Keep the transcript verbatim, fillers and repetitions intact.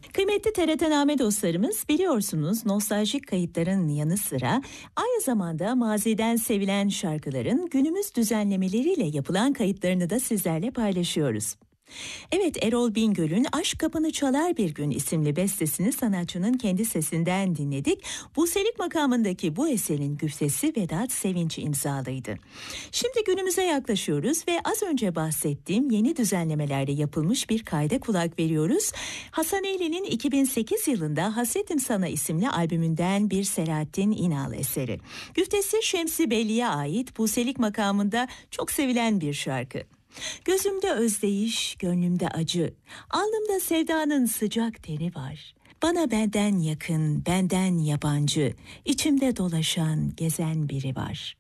Kıymetli T R T-Name dostlarımız, biliyorsunuz nostaljik kayıtların yanı sıra aynı zamanda maziden sevilen şarkıların günümüz düzenlemeleriyle yapılan kayıtlarını da sizlerle paylaşıyoruz. Evet, Erol Bingöl'ün Aşk Kapını Çalar Bir Gün isimli bestesini sanatçının kendi sesinden dinledik. Buselik makamındaki bu eserin güftesi Vedat Sevinç imzalıydı. Şimdi günümüze yaklaşıyoruz ve az önce bahsettiğim yeni düzenlemelerle yapılmış bir kayda kulak veriyoruz. Hasan Eyli'nin iki bin sekiz yılında Hasretim Sana isimli albümünden bir Selahattin İnal eseri. Güftesi Şemsi Belli'ye ait, Buselik makamında çok sevilen bir şarkı. Gözümde özdeyiş, gönlümde acı, alnımda sevdanın sıcak teni var. Bana benden yakın, benden yabancı, içimde dolaşan, gezen biri var.